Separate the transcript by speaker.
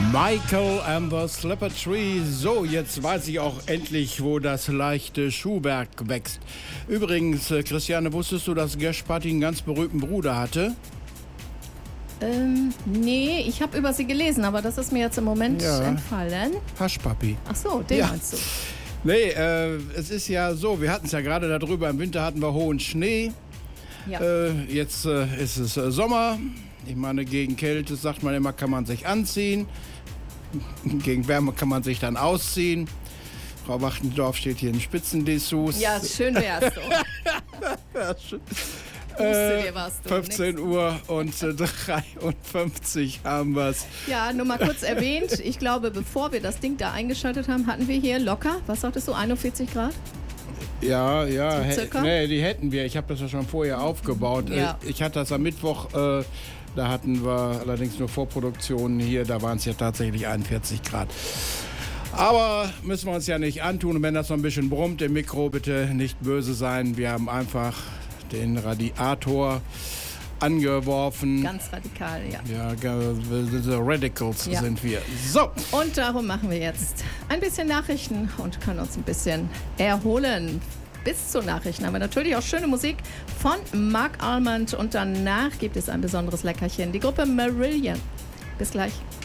Speaker 1: Michael and the Slipper Tree. So, jetzt weiß ich auch endlich, wo das leichte Schuhwerk wächst. Übrigens, Christiane, wusstest du, dass Gaspatti einen ganz berühmten Bruder hatte?
Speaker 2: Nee, ich habe über sie gelesen, aber das ist mir jetzt im Moment entfallen.
Speaker 1: Hushpuppi.
Speaker 2: Ach so, den meinst du.
Speaker 1: Nee, es ist ja so, wir hatten es ja gerade darüber, im Winter hatten wir hohen Schnee.
Speaker 2: Ja.
Speaker 1: Jetzt ist es Sommer. Ich meine, gegen Kälte, sagt man immer, kann man sich anziehen. Gegen Wärme kann man sich dann ausziehen. Frau Wachtendorf steht hier in Spitzendessous.
Speaker 2: Ja, schön wär's so.
Speaker 1: Ja, schön.
Speaker 2: Dir was, du.
Speaker 1: 15 Uhr und 53 haben wir es.
Speaker 2: Ja, nur mal kurz erwähnt, ich glaube, bevor wir das Ding da eingeschaltet haben, hatten wir hier locker, was sagtest du, 41 Grad?
Speaker 1: Ja,
Speaker 2: So circa?
Speaker 1: nee, die hätten wir. Ich habe das ja schon vorher aufgebaut.
Speaker 2: Ja.
Speaker 1: Ich hatte das am Mittwoch, da hatten wir allerdings nur Vorproduktionen hier, da waren es ja tatsächlich 41 Grad. Aber müssen wir uns ja nicht antun. Und wenn das noch ein bisschen brummt im Mikro, bitte nicht böse sein. Wir haben einfach den Radiator angeworfen.
Speaker 2: Ganz radikal, ja.
Speaker 1: Ja, the Radicals
Speaker 2: Ja.
Speaker 1: sind wir. So.
Speaker 2: Und darum machen wir jetzt ein bisschen Nachrichten und können uns ein bisschen erholen. Bis zu Nachrichten haben wir natürlich auch schöne Musik von Mark Almond und danach gibt es ein besonderes Leckerchen, die Gruppe Marillion. Bis gleich.